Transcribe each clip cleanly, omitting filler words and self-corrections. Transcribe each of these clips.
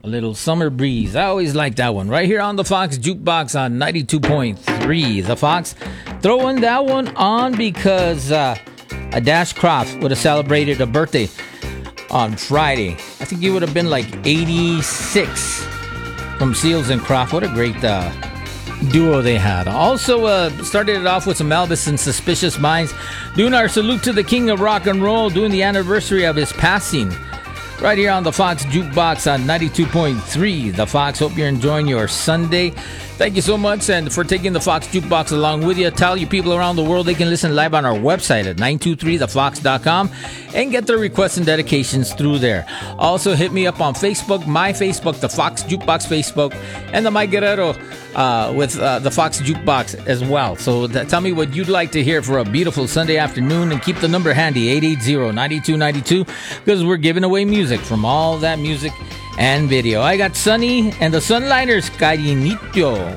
A little summer breeze. I always like that one. Right here on the Fox Jukebox on 92.3. The Fox throwing that one on because Dash Croft would have celebrated a birthday on Friday. I think he would have been like 86 from Seals and Croft. What a great duo they had. Also started it off with some Elvis and Suspicious Minds, doing our salute to the king of rock and roll, doing the anniversary of his passing. Right here on the Fox Jukebox on 92.3. The Fox, hope you're enjoying your Sunday. Thank you so much and for taking the Fox Jukebox along with you. Tell your people around the world they can listen live on our website at 923thefox.com and get their requests and dedications through there. Also, hit me up on Facebook, my Facebook, the Fox Jukebox Facebook, and the Mike Guerrero with the Fox Jukebox as well. So tell me what you'd like to hear for a beautiful Sunday afternoon, and keep the number handy, 880-9292, because we're giving away music from all that music and video. I got Sunny and the Sunliners, Carinito.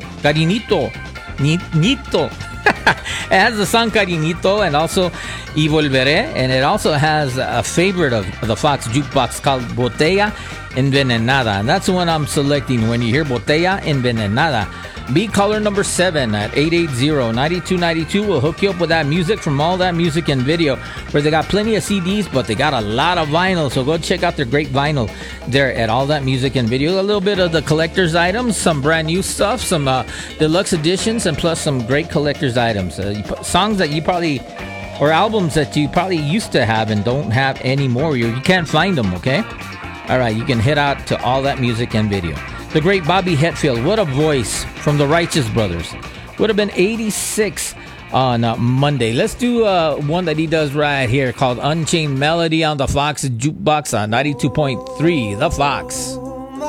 It has the song Carinito and also Y Volveré, and it also has a favorite of the Fox Jukebox called Botella Envenenada, and that's the one I'm selecting. When you hear Botella Envenenada, be caller number 7 at 880-9292. We'll hook you up with that music from all that music and video, where they got plenty of CDs, but they got a lot of vinyl. So go check out their great vinyl there at all that music and video. A little bit of the collector's items, some brand new stuff, some deluxe editions, and plus some great collector's items. Songs that you probably, or albums that you probably used to have and don't have anymore. You can't find them, okay? All right, you can head out to all that music and video. The great Bobby Hetfield, what a voice, from the Righteous Brothers. Would have been 86 on Monday. Let's do one that he does right here called Unchained Melody on the Fox Jukebox on 92.3. The Fox.